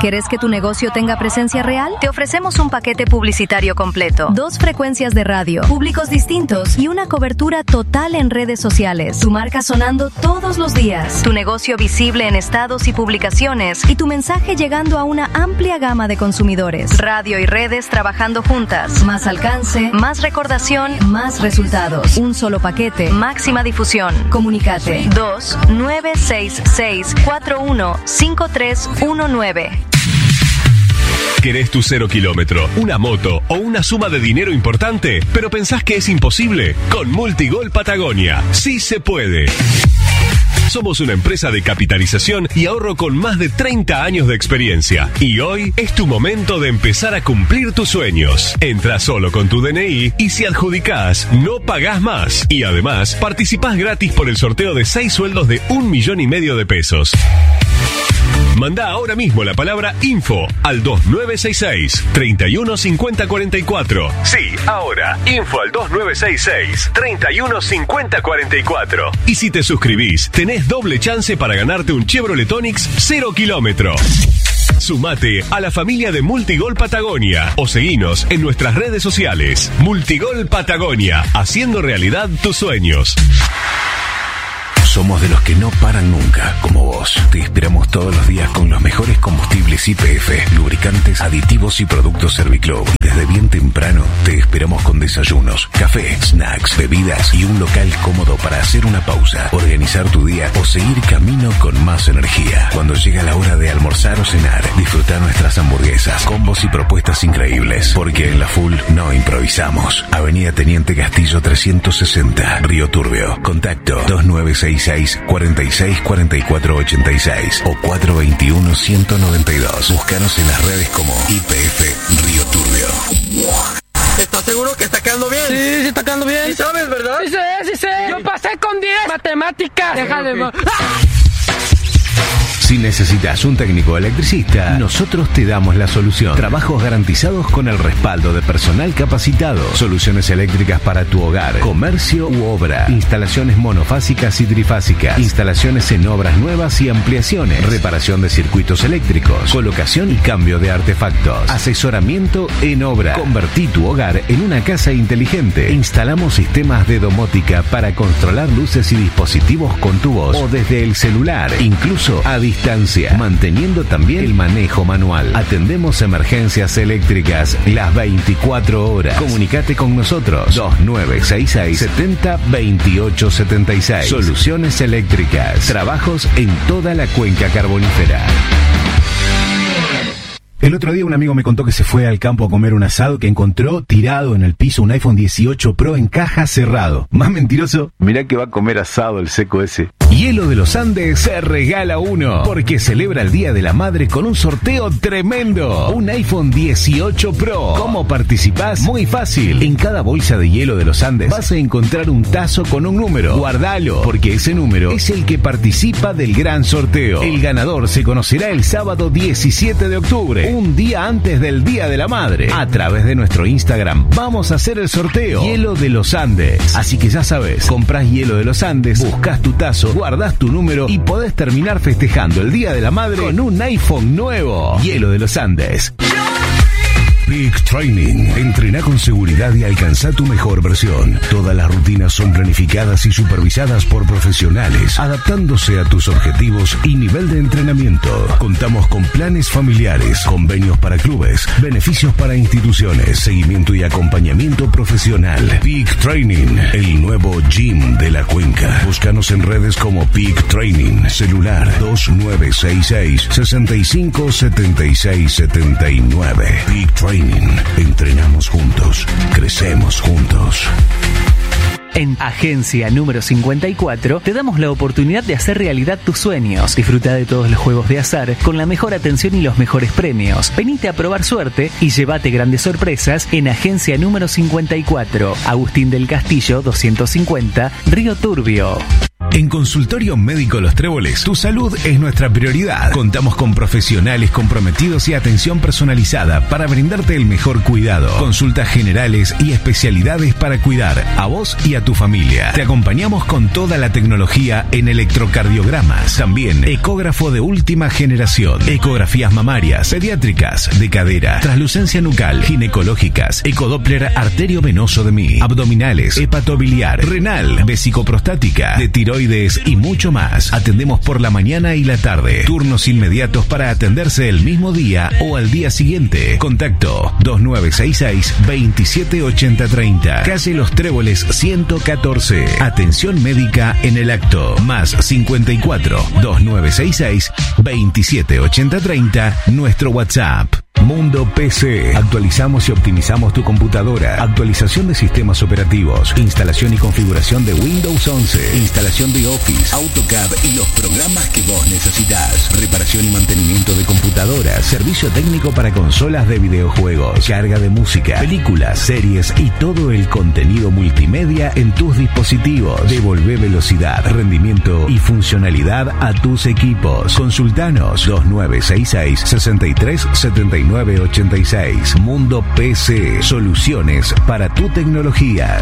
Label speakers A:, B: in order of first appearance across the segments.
A: ¿Querés que tu negocio tenga presencia real? Te ofrecemos un paquete publicitario completo, 2 frecuencias de radio, públicos distintos y una cobertura total en redes sociales. Tu marca sonando todos los días, tu negocio visible en estados y publicaciones y tu mensaje llegando a una amplia gama de consumidores. Radio y redes trabajando juntas. Más alcance, más recordación, más resultados. Un solo paquete, máxima difusión. Comunicate 2-966-415319.
B: ¿Querés tu 0 kilómetro, una moto o una suma de dinero importante, pero pensás que es imposible? Con Multigol Patagonia, sí se puede. Somos una empresa de capitalización y ahorro con más de 30 años de experiencia. Y hoy es tu momento de empezar a cumplir tus sueños. Entra solo con tu DNI y si adjudicás, no pagás más. Y además, participás gratis por el sorteo de 6 sueldos de 1,5 millones de pesos. Manda ahora mismo la palabra info al 2966 31 50 44. Sí, ahora, info al 2966 31 50 44. Y si te suscribís, tenés doble chance para ganarte un Chevrolet Onix 0 kilómetro. Sumate a la familia de Multigol Patagonia o seguinos en nuestras redes sociales. Multigol Patagonia, haciendo realidad tus sueños.
C: Somos de los que no paran nunca, como vos. Te esperamos todos los días con los mejores combustibles YPF, lubricantes, aditivos y productos Serviclub. Desde bien temprano te esperamos con desayunos, café, snacks, bebidas y un local cómodo para hacer una pausa, organizar tu día o seguir camino con más energía. Cuando llega la hora de almorzar o cenar, disfruta nuestras hamburguesas, combos y propuestas increíbles. Porque en La Full no improvisamos. Avenida Teniente Castillo 360, Río Turbio. Contacto 2966 46 44 86 o 421 192. Búscanos en las redes como IPF Río Turbio.
D: ¿Estás seguro que está quedando bien?
E: Sí, sí está quedando bien.
D: ¿Sí sabes, verdad?
E: Sí sé. Yo pasé con 10 matemáticas. Déjale.
D: Okay.
C: Si necesitas un técnico electricista, nosotros te damos la solución. Trabajos garantizados con el respaldo de personal capacitado. Soluciones eléctricas para tu hogar, comercio u obra. Instalaciones monofásicas y trifásicas. Instalaciones en obras nuevas y ampliaciones. Reparación de circuitos eléctricos. Colocación y cambio de artefactos. Asesoramiento en obra. Convertí tu hogar en una casa inteligente. Instalamos sistemas de domótica para controlar luces y dispositivos con tu voz o desde el celular, incluso a distancia, manteniendo también el manejo manual. Atendemos emergencias eléctricas las 24 horas. Comunicate con nosotros 2966 70 28 76. Soluciones eléctricas. Trabajos en toda la cuenca carbonífera.
F: El otro día un amigo me contó que se fue al campo a comer un asado, que encontró tirado en el piso un iPhone 18 Pro en caja cerrado. Más mentiroso, mirá que va a comer asado el seco ese.
C: Hielo de los Andes se regala uno, porque celebra el Día de la Madre con un sorteo tremendo. Un iPhone 18 Pro. ¿Cómo participás? Muy fácil. En cada bolsa de Hielo de los Andes vas a encontrar un tazo con un número. Guardalo, porque ese número es el que participa del gran sorteo. El ganador se conocerá el sábado 17 de octubre. Un día antes del Día de la Madre. A través de nuestro Instagram vamos a hacer el sorteo. Hielo de los Andes. Así que ya sabes, comprás Hielo de los Andes, buscas tu tazo, guardás tu número y podés terminar festejando el Día de la Madre con un iPhone nuevo. Hielo de los Andes.
G: Peak Training. Entrená con seguridad y alcanza tu mejor versión. Todas las rutinas son planificadas y supervisadas por profesionales, adaptándose a tus objetivos y nivel de entrenamiento. Contamos con planes familiares, convenios para clubes, beneficios para instituciones, seguimiento y acompañamiento profesional. Peak Training, el nuevo gym de la cuenca. Búscanos en redes como Peak Training. Celular 2966 65 76 79. Peak Training. Entrenamos juntos, crecemos juntos.
H: En Agencia Número 54 te damos la oportunidad de hacer realidad tus sueños. Disfruta de todos los juegos de azar con la mejor atención y los mejores premios. Venite a probar suerte y llévate grandes sorpresas en Agencia Número 54, Agustín del Castillo 250, Río Turbio.
C: En Consultorio Médico Los Tréboles, tu salud es nuestra prioridad. Contamos con profesionales comprometidos y atención personalizada para brindarte el mejor cuidado. Consultas generales y especialidades para cuidar a vos y a tu familia. Te acompañamos con toda la tecnología en electrocardiogramas. También ecógrafo de última generación. Ecografías mamarias, pediátricas, de cadera, translucencia nucal, ginecológicas, ecodoppler arteriovenoso de mí, abdominales, hepatobiliar, renal, vesicoprostática, de tiroides y mucho más. Atendemos por la mañana y la tarde. Turnos inmediatos para atenderse el mismo día o al día siguiente. Contacto 2966-278030. Calle Los Tréboles 114. Atención médica en el acto. Más 54 2966-278030. Nuestro WhatsApp. Mundo PC. Actualizamos y optimizamos tu computadora. Actualización de sistemas operativos. Instalación y configuración de Windows 11. Instalación de Office, AutoCAD y los programas que vos necesitas. Reparación y mantenimiento de computadoras. Servicio técnico para consolas de videojuegos. Carga de música, películas, series y todo el contenido multimedia en tus dispositivos. Devolvé velocidad, rendimiento y funcionalidad a tus equipos. Consultanos 2966-637986. Mundo PC. Soluciones para tu tecnología.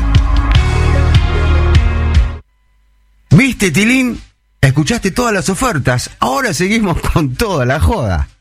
I: ¿Viste, Tilín? Escuchaste todas las ofertas. Ahora seguimos con toda la joda.